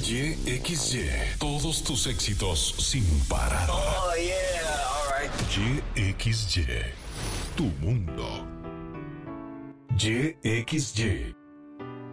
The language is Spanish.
YXY. Todos tus éxitos sin parar. Oh, yeah. All right. YXY. Tu mundo. YXY.